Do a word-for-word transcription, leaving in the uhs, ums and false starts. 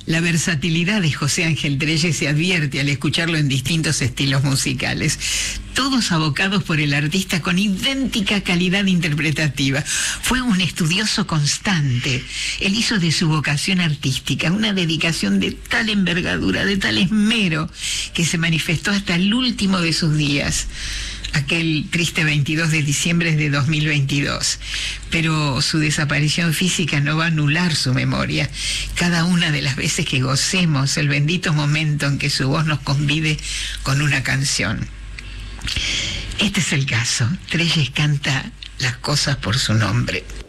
La versatilidad de José Ángel Trelles se advierte al escucharlo en distintos estilos musicales, todos abocados por el artista con idéntica calidad interpretativa. Fue un estudioso constante. Él hizo de su vocación artística una dedicación de tal envergadura, de tal esmero, que se manifestó hasta el último de sus días, aquel triste veintidós de diciembre de dos mil veintidós. Pero su desaparición física no va a anular su memoria. Cada una de las veces que gocemos el bendito momento en que su voz nos convide con una canción. Este es el caso. Trelles canta las cosas por su nombre.